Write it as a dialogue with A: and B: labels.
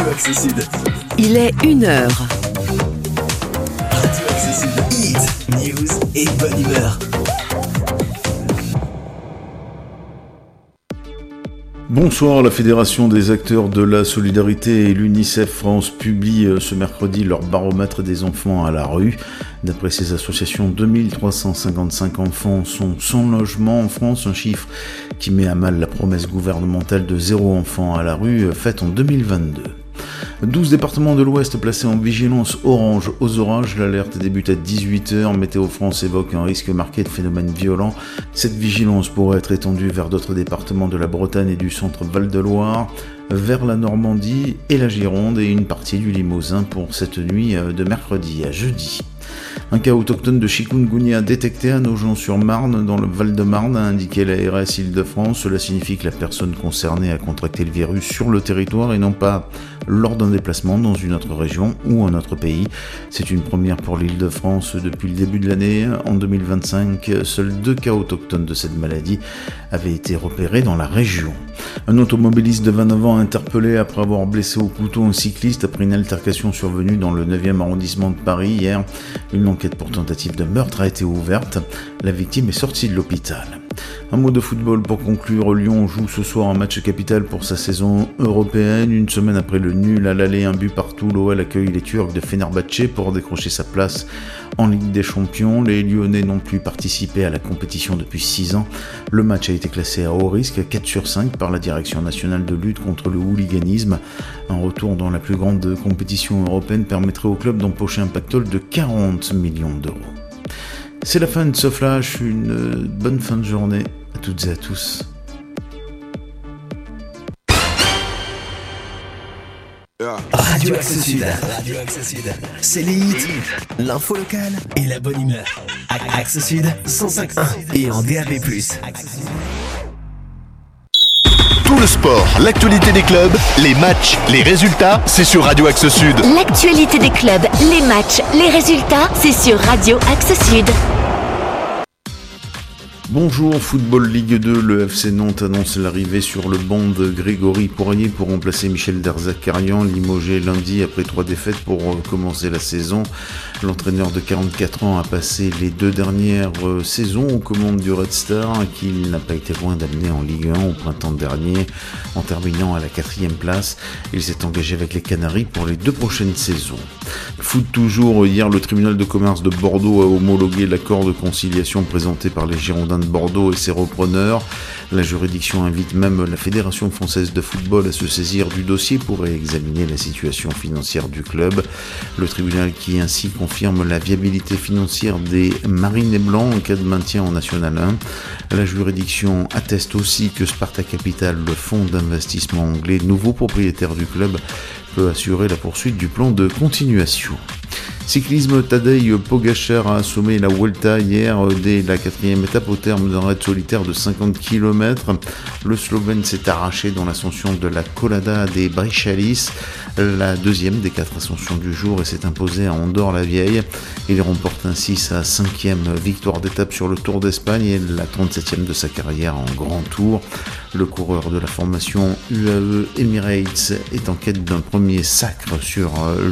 A: Radio Axe Sud.
B: Il est 1h.
A: Radio Axe Sud. Hit, news et bonne humeur.
C: Bonsoir, la Fédération des acteurs de la solidarité et l'UNICEF France publient ce mercredi leur baromètre des enfants à la rue. D'après ces associations, 2355 enfants sont sans logement en France, un chiffre qui met à mal la promesse gouvernementale de 0 enfant à la rue faite en 2022. 12 départements de l'Ouest placés en vigilance orange aux orages. L'alerte débute à 18h. Météo France évoque un risque marqué de phénomènes violents. Cette vigilance pourrait être étendue vers d'autres départements de la Bretagne et du centre Val-de-Loire, vers la Normandie et la Gironde et une partie du Limousin pour cette nuit de mercredi à jeudi. Un cas autochtone de chikungunya détecté à Nogent-sur-Marne dans le Val-de-Marne, a indiqué l'ARS Île-de-France. Cela signifie que la personne concernée a contracté le virus sur le territoire et non pas lors d'un déplacement dans une autre région ou un autre pays. C'est une première pour l'Île-de-France depuis le début de l'année. En 2025, seuls 2 cas autochtones de cette maladie avaient été repérés dans la région. Un automobiliste de 29 ans interpellé après avoir blessé au couteau un cycliste après une altercation survenue dans le 9e arrondissement de Paris hier. Une enquête pour tentative de meurtre a été ouverte. La victime est sortie de l'hôpital. Un mot de football pour conclure. Lyon joue ce soir un match capital pour sa saison européenne. Une semaine après le nul à l'aller, un but partout, l'OL accueille les Turcs de Fenerbahçe pour décrocher sa place en Ligue des Champions. Les Lyonnais n'ont plus participé à la compétition depuis 6 ans. Le match a été classé à haut risque, 4/5 par la Direction nationale de lutte contre le hooliganisme. Un retour dans la plus grande compétition européenne permettrait au club d'empocher un pactole de 40 millions d'euros. C'est la fin de ce flash, une bonne fin de journée à toutes et à tous.
A: Radio Axe Sud. Radio Axe Sud. C'est les hits, l'info locale et la bonne humeur. Axe Sud 105.1 et en DAB+.
D: Tout le sport, l'actualité des clubs, les matchs, les résultats, c'est sur Radio Axe Sud.
E: L'actualité des clubs, les matchs, les résultats, c'est sur Radio Axe Sud.
C: Bonjour, Football Ligue 2, le FC Nantes annonce l'arrivée sur le banc de Grégory Poirier pour remplacer Michel Derzakarian, limogé lundi après 3 défaites pour commencer la saison. L'entraîneur de 44 ans a passé les 2 dernières saisons aux commandes du Red Star, qu'il n'a pas été loin d'amener en Ligue 1 au printemps dernier, en terminant à la 4e place. Il s'est engagé avec les Canaries pour les 2 prochaines saisons. Foot toujours, hier le tribunal de commerce de Bordeaux a homologué l'accord de conciliation présenté par les Girondins de Bordeaux et ses repreneurs. La juridiction invite même la Fédération française de football à se saisir du dossier pour examiner la situation financière du club. Le tribunal qui ainsi confirme la viabilité financière des Marinés Blancs en cas de maintien en National 1. La juridiction atteste aussi que Sparta Capital, le fonds d'investissement anglais, nouveau propriétaire du club, peut assurer la poursuite du plan de continuation. Cyclisme, Tadej Pogačar a assommé la Vuelta hier dès la 4e étape au terme d'un raid solitaire de 50 km. Le Slovène s'est arraché dans l'ascension de la Colada des Brichalis, la 2e des 4 ascensions du jour, et s'est imposé à Andorre-la-Vieille. Il remporte ainsi sa 5e victoire d'étape sur le Tour d'Espagne et la 37e de sa carrière en Grand Tour. Le coureur de la formation UAE Emirates est en quête d'un premier sacre sur